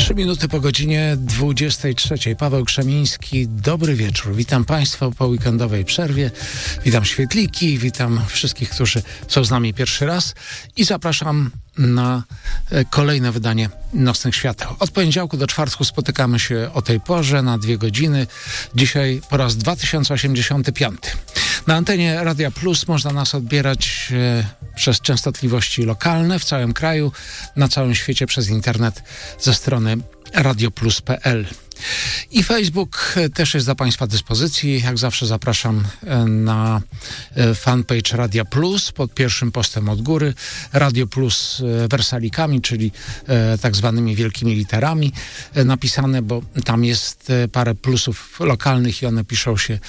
3 minuty po godzinie 23. Paweł Krzemiński, dobry wieczór. Witam Państwa po weekendowej przerwie. Witam świetliki, witam wszystkich, którzy są z nami pierwszy raz i zapraszam na kolejne wydanie Nocnych Świateł. Od poniedziałku do czwartku spotykamy się o tej porze na 2 godziny. Dzisiaj po raz 2085. Na antenie Radia Plus można nas odbierać przez częstotliwości lokalne w całym kraju, na całym świecie przez internet ze strony radioplus.pl. I Facebook też jest do Państwa dyspozycji. Jak zawsze zapraszam na fanpage Radia Plus pod pierwszym postem od góry. Radio Plus wersalikami, czyli tak zwanymi wielkimi literami napisane, bo tam jest parę plusów lokalnych i one piszą się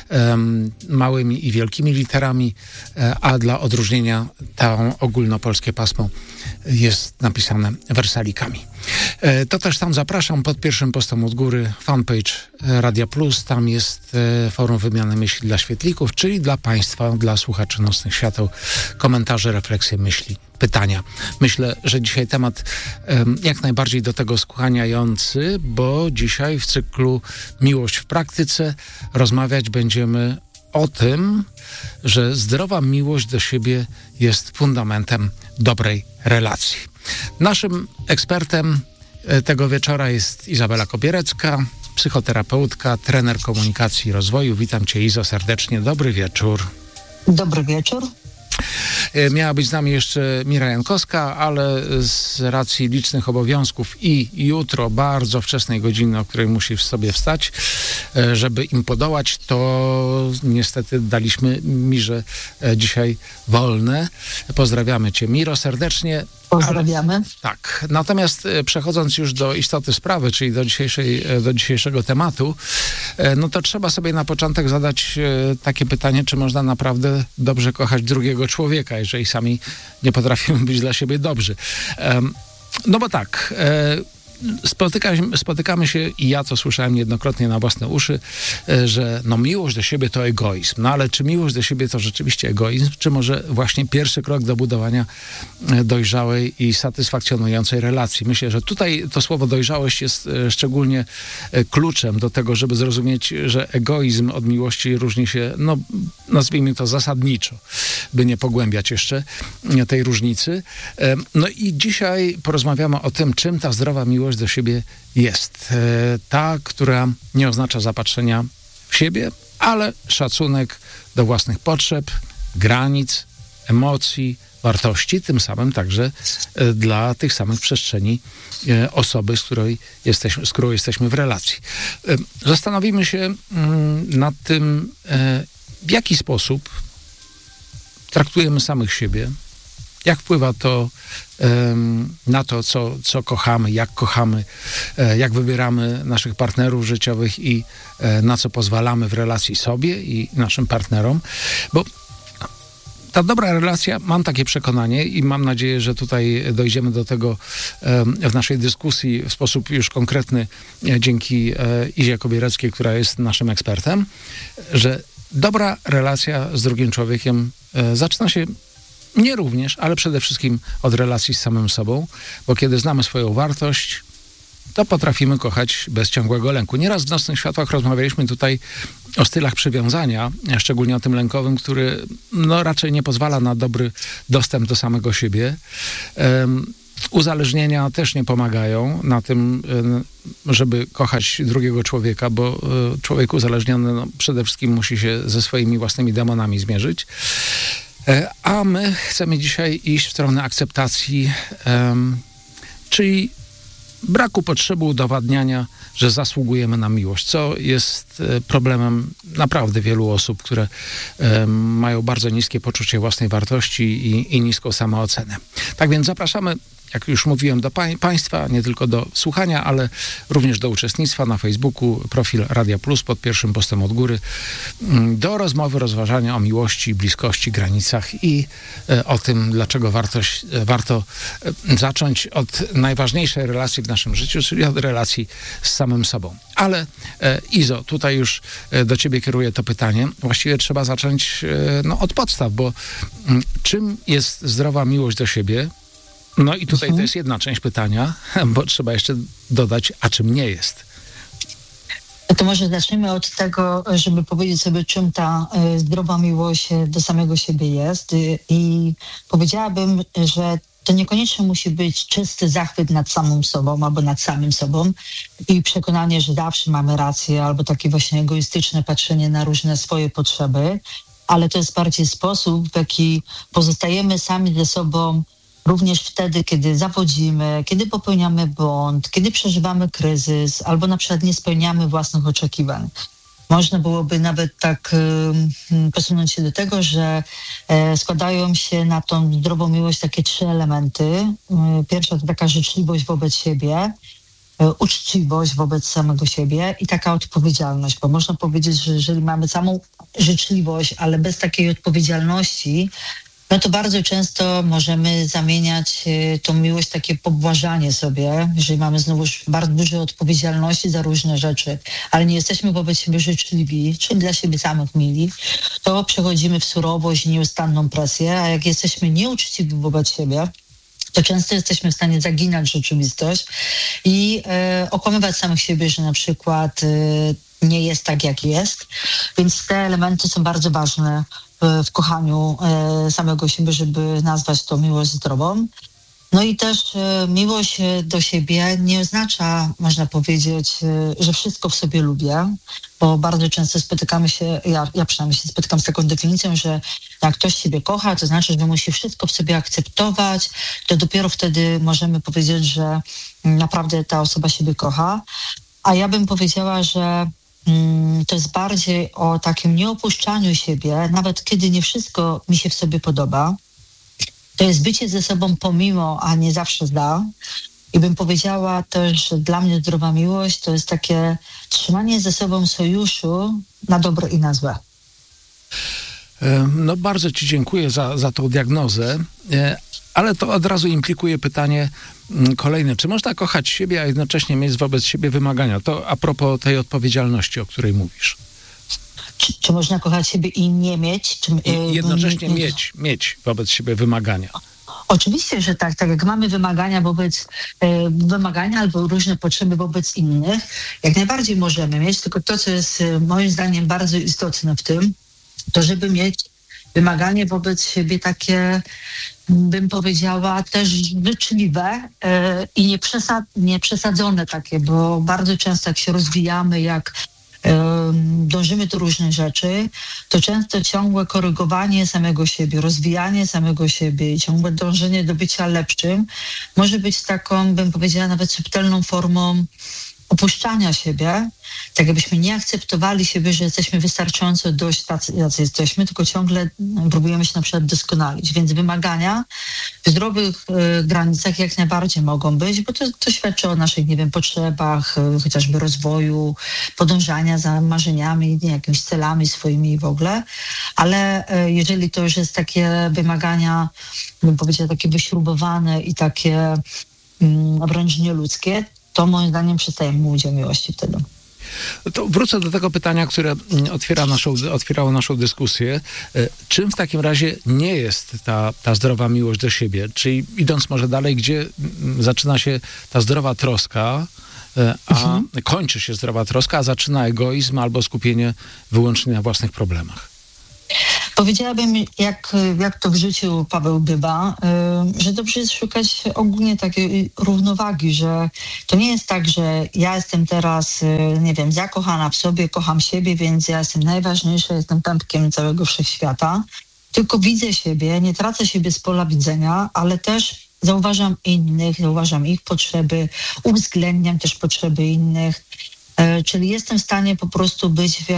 małymi i wielkimi literami, a dla odróżnienia to ogólnopolskie pasmo jest napisane wersalikami. To też tam zapraszam pod pierwszym postem od góry fanpage Radia Plus. Tam jest forum wymiany myśli dla świetlików, czyli dla Państwa, dla słuchaczy Nocnych Świateł. Komentarze, refleksje, myśli, pytania. Myślę, że dzisiaj temat jak najbardziej do tego skłaniający, bo dzisiaj w cyklu Miłość w praktyce rozmawiać będziemy o tym, że zdrowa miłość do siebie jest fundamentem dobrej relacji. Naszym ekspertem tego wieczora jest Izabela Kopierecka, psychoterapeutka, trener komunikacji i rozwoju. Witam Cię, Izo, serdecznie. Dobry wieczór. Dobry wieczór. Miała być z nami jeszcze Mira Jankowska, ale z racji licznych obowiązków i jutro bardzo wczesnej godziny, o której musi sobie wstać, żeby im podołać, to niestety daliśmy Mirze dzisiaj wolne. Pozdrawiamy Cię, Miro, serdecznie. Pozdrawiamy. Tak. Natomiast przechodząc już do istoty sprawy, czyli do dzisiejszego tematu, no to trzeba sobie na początek zadać takie pytanie, czy można naprawdę dobrze kochać drugiego człowieka, jeżeli sami nie potrafimy być dla siebie dobrzy. No bo tak, spotykamy się i ja to słyszałem niejednokrotnie na własne uszy, że no miłość do siebie to egoizm. No ale czy miłość do siebie to rzeczywiście egoizm, czy może właśnie pierwszy krok do budowania dojrzałej i satysfakcjonującej relacji? Myślę, że tutaj to słowo dojrzałość jest szczególnie kluczem do tego, żeby zrozumieć, że egoizm od miłości różni się, no nazwijmy to zasadniczo, by nie pogłębiać jeszcze tej różnicy. No i dzisiaj porozmawiamy o tym, czym ta zdrowa miłość do siebie jest. Ta, która nie oznacza zapatrzenia w siebie, ale szacunek do własnych potrzeb, granic, emocji, wartości, tym samym także dla tych samych przestrzeni osoby, z którą jesteśmy w relacji. Zastanowimy się nad tym, w jaki sposób traktujemy samych siebie, jak wpływa to na to, co kochamy, jak wybieramy naszych partnerów życiowych i na co pozwalamy w relacji sobie i naszym partnerom. Bo ta dobra relacja, mam takie przekonanie i mam nadzieję, że tutaj dojdziemy do tego w naszej dyskusji w sposób już konkretny dzięki Izie Kopiereckiej, która jest naszym ekspertem, że dobra relacja z drugim człowiekiem zaczyna się nie również, ale przede wszystkim od relacji z samym sobą, bo kiedy znamy swoją wartość, to potrafimy kochać bez ciągłego lęku. Nieraz w Nocnych Światłach rozmawialiśmy tutaj o stylach przywiązania, szczególnie o tym lękowym, który no, raczej nie pozwala na dobry dostęp do samego siebie. Uzależnienia też nie pomagają na tym, żeby kochać drugiego człowieka, bo człowiek uzależniony no, przede wszystkim musi się ze swoimi własnymi demonami zmierzyć. A my chcemy dzisiaj iść w stronę akceptacji, czyli braku potrzeby udowadniania, że zasługujemy na miłość, co jest problemem naprawdę wielu osób, które mają bardzo niskie poczucie własnej wartości i niską samoocenę. Tak więc zapraszamy, jak już mówiłem, do Państwa, nie tylko do słuchania, ale również do uczestnictwa na Facebooku, profil Radia Plus pod pierwszym postem od góry, do rozmowy, rozważania o miłości, bliskości, granicach i o tym, dlaczego warto zacząć od najważniejszej relacji w naszym życiu, czyli od relacji z samym sobą. Ale Izo, tutaj już do Ciebie kieruję to pytanie. Właściwie trzeba zacząć od podstaw, bo czym jest zdrowa miłość do siebie? No i tutaj to jest jedna część pytania, bo trzeba jeszcze dodać, a czym nie jest. To może zacznijmy od tego, żeby powiedzieć sobie, czym ta zdrowa miłość do samego siebie jest. I powiedziałabym, że to niekoniecznie musi być czysty zachwyt nad samą sobą albo nad samym sobą i przekonanie, że zawsze mamy rację, albo takie właśnie egoistyczne patrzenie na różne swoje potrzeby, ale to jest bardziej sposób, w jaki pozostajemy sami ze sobą również wtedy, kiedy zawodzimy, kiedy popełniamy błąd, kiedy przeżywamy kryzys albo na przykład nie spełniamy własnych oczekiwań. Można byłoby nawet tak posunąć się do tego, że składają się na tą zdrową miłość takie 3 elementy. Pierwsza to taka życzliwość wobec siebie, uczciwość wobec samego siebie i taka odpowiedzialność, bo można powiedzieć, że jeżeli mamy samą życzliwość, ale bez takiej odpowiedzialności, no to bardzo często możemy zamieniać tą miłość w takie pobłażanie sobie, jeżeli mamy znowuż bardzo dużo odpowiedzialności za różne rzeczy, ale nie jesteśmy wobec siebie życzliwi, czy dla siebie samych mili, to przechodzimy w surowość, nieustanną presję, a jak jesteśmy nieuczciwi wobec siebie, to często jesteśmy w stanie zaginać rzeczywistość i okłamywać samych siebie, że na przykład nie jest tak, jak jest. Więc te elementy są bardzo ważne w kochaniu samego siebie, żeby nazwać to miłość zdrową. No i też miłość do siebie nie oznacza, można powiedzieć, że wszystko w sobie lubię, bo bardzo często spotykamy się, ja przynajmniej się spotykam z taką definicją, że jak ktoś siebie kocha, to znaczy, że musi wszystko w sobie akceptować, to dopiero wtedy możemy powiedzieć, że naprawdę ta osoba siebie kocha. A ja bym powiedziała, że to jest bardziej o takim nieopuszczaniu siebie, nawet kiedy nie wszystko mi się w sobie podoba. To jest bycie ze sobą pomimo, a nie zawsze zda. I bym powiedziała też, że dla mnie zdrowa miłość to jest takie trzymanie ze sobą sojuszu na dobre i na złe. No bardzo Ci dziękuję za tą diagnozę, ale to od razu implikuje pytanie kolejne. Czy można kochać siebie, a jednocześnie mieć wobec siebie wymagania? To a propos tej odpowiedzialności, o której mówisz. Czy można kochać siebie i nie mieć? I jednocześnie mieć wobec siebie wymagania. Oczywiście, że tak. Tak jak mamy wymagania wymagania albo różne potrzeby wobec innych, jak najbardziej możemy mieć, tylko to, co jest moim zdaniem bardzo istotne w tym, to żeby mieć wymaganie wobec siebie takie, bym powiedziała, też życzliwe i nieprzesadzone takie, bo bardzo często jak się rozwijamy, jak dążymy do różnych rzeczy, to często ciągłe korygowanie samego siebie, rozwijanie samego siebie i ciągłe dążenie do bycia lepszym może być taką, bym powiedziała, nawet subtelną formą opuszczania siebie, tak jakbyśmy nie akceptowali siebie, że jesteśmy wystarczająco dość tacy, jacy jesteśmy, tylko ciągle próbujemy się na przykład doskonalić. Więc wymagania w zdrowych granicach jak najbardziej mogą być, bo to świadczy o naszych, nie wiem, potrzebach, chociażby rozwoju, podążania za marzeniami, jakimiś celami swoimi w ogóle. Ale jeżeli to już jest takie wymagania, bym powiedziała, takie wyśrubowane i takie wręcz nieludzkie, to moim zdaniem przestajemy mówić o miłości wtedy. To wrócę do tego pytania, które otwierało naszą dyskusję. Czym w takim razie nie jest ta zdrowa miłość do siebie? Czyli idąc może dalej, gdzie zaczyna się ta zdrowa troska, a kończy się zdrowa troska, a zaczyna egoizm albo skupienie wyłącznie na własnych problemach? Powiedziałabym, jak to w życiu Paweł bywa, że dobrze jest szukać ogólnie takiej równowagi, że to nie jest tak, że ja jestem teraz, nie wiem, zakochana w sobie, kocham siebie, więc ja jestem najważniejsza, jestem pępkiem całego wszechświata, tylko widzę siebie, nie tracę siebie z pola widzenia, ale też zauważam innych, zauważam ich potrzeby, uwzględniam też potrzeby innych, czyli jestem w stanie po prostu być w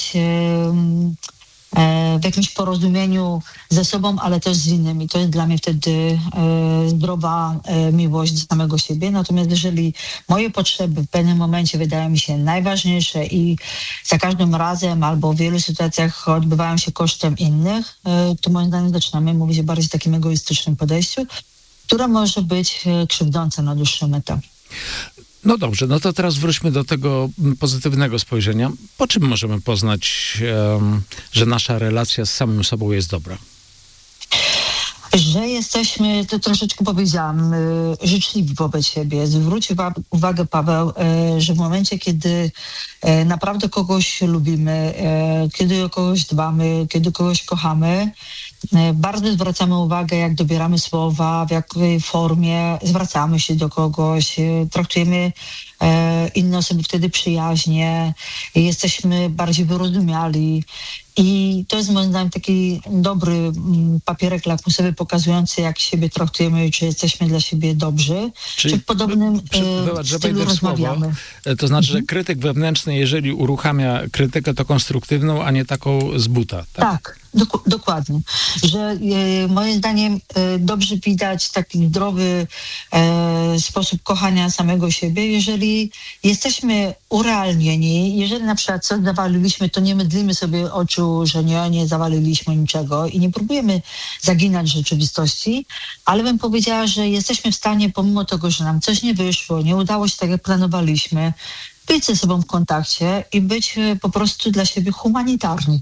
jakimś porozumieniu ze sobą, ale też z innymi. To jest dla mnie wtedy zdrowa miłość do samego siebie. Natomiast jeżeli moje potrzeby w pewnym momencie wydają mi się najważniejsze i za każdym razem albo w wielu sytuacjach odbywają się kosztem innych, to moim zdaniem zaczynamy mówić o bardziej takim egoistycznym podejściu, które może być krzywdzące na dłuższą metę. No dobrze, no to teraz wróćmy do tego pozytywnego spojrzenia. Po czym możemy poznać, że nasza relacja z samym sobą jest dobra? Że jesteśmy, to troszeczkę powiedziałam, życzliwi wobec siebie. Zwróć uwagę, Paweł, że w momencie, kiedy naprawdę kogoś lubimy, kiedy o kogoś dbamy, kiedy kogoś kochamy, bardzo zwracamy uwagę, jak dobieramy słowa, w jakiej formie zwracamy się do kogoś, traktujemy inne osoby wtedy przyjaźnie, jesteśmy bardziej wyrozumiali. I to jest moim zdaniem taki dobry papierek lakmusowy pokazujący, jak siebie traktujemy i czy jesteśmy dla siebie dobrzy. Czyli czy w podobnym stylu rozmawiamy. To znaczy, że krytyk wewnętrzny, jeżeli uruchamia krytykę, to konstruktywną, a nie taką z buta. Tak, dokładnie. Że moim zdaniem dobrze widać taki zdrowy sposób kochania samego siebie, jeżeli jesteśmy urealnieni, jeżeli na przykład coś zawaliliśmy, to nie mydlimy sobie oczu, że nie zawaliliśmy niczego i nie próbujemy zaginać rzeczywistości, ale bym powiedziała, że jesteśmy w stanie, pomimo tego, że nam coś nie wyszło, nie udało się tak, jak planowaliśmy, być ze sobą w kontakcie i być po prostu dla siebie humanitarni.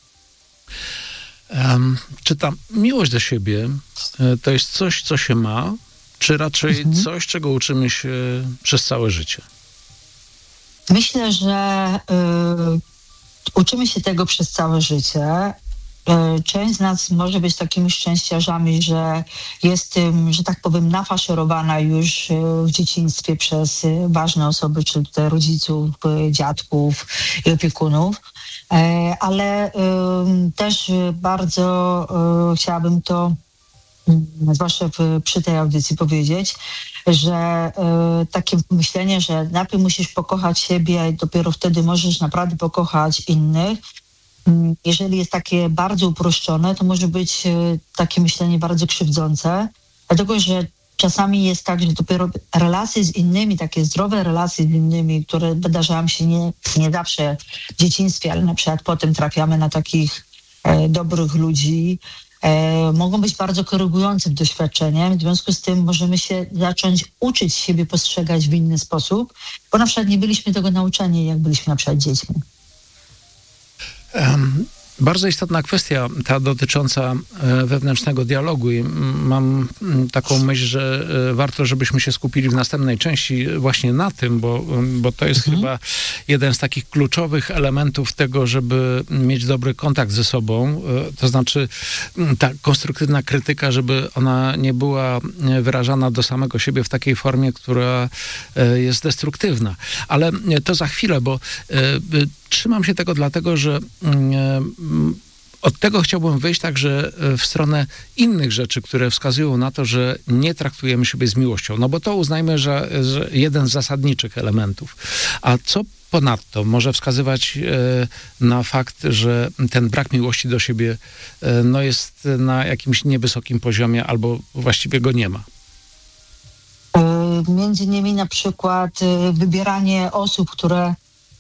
Czy ta miłość do siebie to jest coś, co się ma, czy raczej coś, czego uczymy się przez całe życie? Myślę, że uczymy się tego przez całe życie. Część z nas może być takimi szczęściarzami, że jest tym, że tak powiem, nafaszerowana już w dzieciństwie przez ważne osoby, czy te rodziców, dziadków i opiekunów. Ale też bardzo chciałabym to, zwłaszcza przy tej audycji, powiedzieć, że takie myślenie, że najpierw musisz pokochać siebie i dopiero wtedy możesz naprawdę pokochać innych, jeżeli jest takie bardzo uproszczone, to może być takie myślenie bardzo krzywdzące, dlatego że czasami jest tak, że dopiero relacje z innymi, takie zdrowe relacje z innymi, które wydarzają się nie zawsze w dzieciństwie, ale na przykład potem trafiamy na takich dobrych ludzi, mogą być bardzo korygującym doświadczeniem. W związku z tym możemy się zacząć uczyć siebie postrzegać w inny sposób, bo na przykład nie byliśmy tego nauczeni, jak byliśmy na przykład dziećmi. Bardzo istotna kwestia, ta dotycząca wewnętrznego dialogu i mam taką myśl, że warto, żebyśmy się skupili w następnej części właśnie na tym, bo to jest chyba jeden z takich kluczowych elementów tego, żeby mieć dobry kontakt ze sobą, to znaczy ta konstruktywna krytyka, żeby ona nie była wyrażana do samego siebie w takiej formie, która jest destruktywna. Ale to za chwilę, bo trzymam się tego dlatego, że od tego chciałbym wyjść także w stronę innych rzeczy, które wskazują na to, że nie traktujemy siebie z miłością. No bo to uznajmy, że jeden z zasadniczych elementów. A co ponadto może wskazywać na fakt, że ten brak miłości do siebie jest na jakimś niewysokim poziomie albo właściwie go nie ma? Między innymi na przykład wybieranie osób, które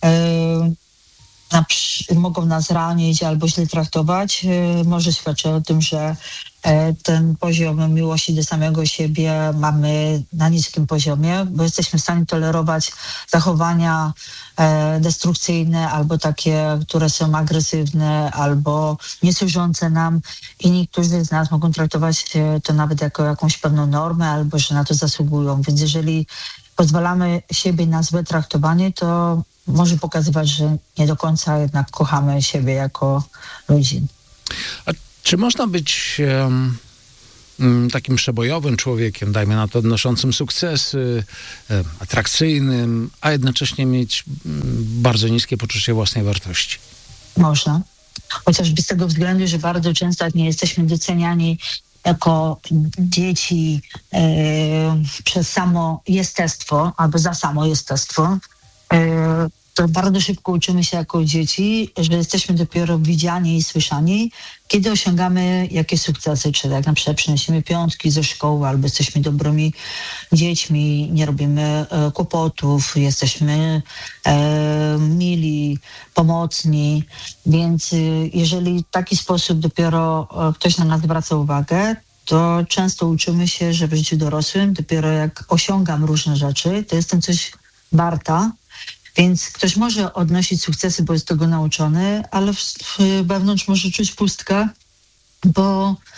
mogą nas ranić albo źle traktować, może świadczyć o tym, że ten poziom miłości do samego siebie mamy na niskim poziomie, bo jesteśmy w stanie tolerować zachowania destrukcyjne albo takie, które są agresywne albo niesłużące nam i niektórzy z nas mogą traktować to nawet jako jakąś pewną normę albo że na to zasługują. Więc jeżeli pozwalamy siebie na złe traktowanie, to może pokazywać, że nie do końca jednak kochamy siebie jako ludzi. A czy można być takim przebojowym człowiekiem, dajmy na to, odnoszącym sukcesy, atrakcyjnym, a jednocześnie mieć bardzo niskie poczucie własnej wartości? Można. Chociażby z tego względu, że bardzo często nie jesteśmy doceniani jako dzieci przez samo jestestwo albo za samo jestestwo. To bardzo szybko uczymy się jako dzieci, że jesteśmy dopiero widziani i słyszani, kiedy osiągamy jakieś sukcesy, czy jak na przykład przynosimy piątki ze szkoły, albo jesteśmy dobrymi dziećmi, nie robimy kłopotów, jesteśmy mili, pomocni. Więc jeżeli w taki sposób dopiero ktoś na nas zwraca uwagę, to często uczymy się, że w życiu dorosłym dopiero jak osiągam różne rzeczy, to jestem coś warta. Więc ktoś może odnosić sukcesy, bo jest tego nauczony, ale wewnątrz może czuć pustkę, bo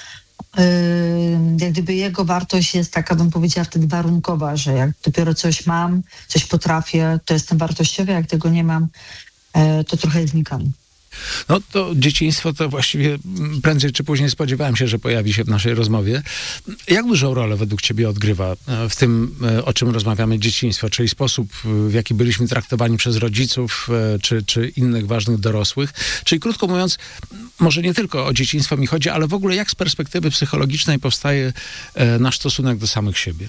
jak gdyby jego wartość jest taka, bym powiedziała, wtedy warunkowa, że jak dopiero coś mam, coś potrafię, to jestem wartościowy, jak tego nie mam, to trochę znikam. No to dzieciństwo to właściwie prędzej czy później spodziewałem się, że pojawi się w naszej rozmowie. Jak dużą rolę według ciebie odgrywa w tym, o czym rozmawiamy, dzieciństwo, czyli sposób, w jaki byliśmy traktowani przez rodziców czy innych ważnych dorosłych? Czyli krótko mówiąc, może nie tylko o dzieciństwo mi chodzi, ale w ogóle jak z perspektywy psychologicznej powstaje nasz stosunek do samych siebie?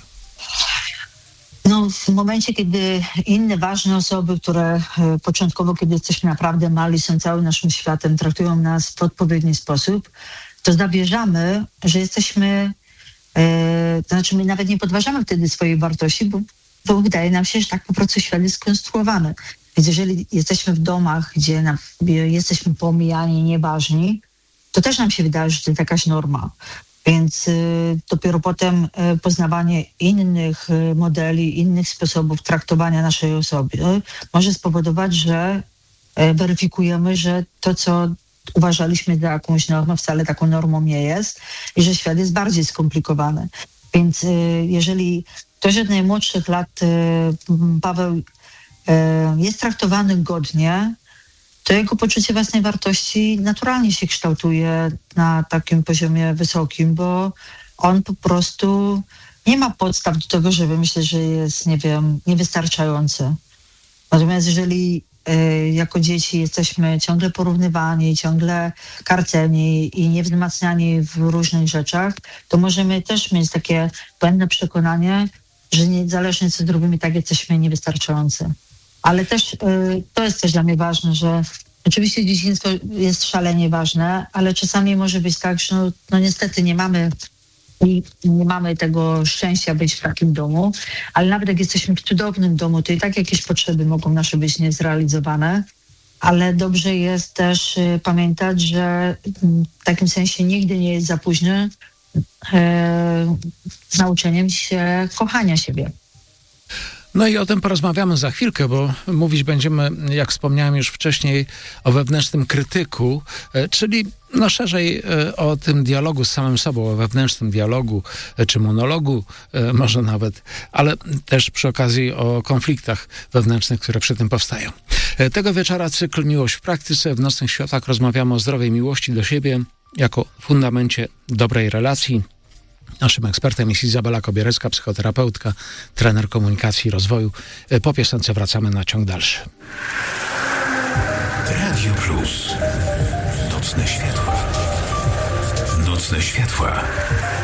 No, w momencie, kiedy inne ważne osoby, które początkowo, kiedy jesteśmy naprawdę mali, są całym naszym światem, traktują nas w odpowiedni sposób, to zawierzamy, że jesteśmy, to znaczy my nawet nie podważamy wtedy swojej wartości, bo wydaje nam się, że tak po prostu świat jest skonstruowany. Więc jeżeli jesteśmy w domach, gdzie jesteśmy pomijani, nieważni, to też nam się wydaje, że to jest jakaś norma. Więc dopiero potem poznawanie innych modeli, innych sposobów traktowania naszej osoby może spowodować, że weryfikujemy, że to, co uważaliśmy za jakąś normę, wcale taką normą nie jest i że świat jest bardziej skomplikowany. Więc jeżeli ktoś od najmłodszych lat, Paweł, jest traktowany godnie, to jego poczucie własnej wartości naturalnie się kształtuje na takim poziomie wysokim, bo on po prostu nie ma podstaw do tego, żeby myśleć, że jest, nie wiem, niewystarczający. Natomiast jeżeli jako dzieci jesteśmy ciągle porównywani, ciągle karceni i niewzmacniani w różnych rzeczach, to możemy też mieć takie błędne przekonanie, że niezależnie co zrobimy, tak jesteśmy niewystarczający. Ale też to jest też dla mnie ważne, że oczywiście dzieciństwo jest szalenie ważne, ale czasami może być tak, że no niestety nie mamy tego szczęścia być w takim domu, ale nawet jak jesteśmy w cudownym domu, to i tak jakieś potrzeby mogą nasze być niezrealizowane, ale dobrze jest też pamiętać, że w takim sensie nigdy nie jest za późno z nauczeniem się kochania siebie. No i o tym porozmawiamy za chwilkę, bo mówić będziemy, jak wspomniałem już wcześniej, o wewnętrznym krytyku, czyli no szerzej o tym dialogu z samym sobą, o wewnętrznym dialogu, czy monologu może nawet, ale też przy okazji o konfliktach wewnętrznych, które przy tym powstają. Tego wieczora cykl Miłość w praktyce. W Nocnych Światłach rozmawiamy o zdrowej miłości do siebie jako fundamencie dobrej relacji. Naszym ekspertem jest Izabela Kobierecka, psychoterapeutka, trener komunikacji i rozwoju. Po piosence wracamy na ciąg dalszy. Radio Plus. Nocne światła. Nocne światła.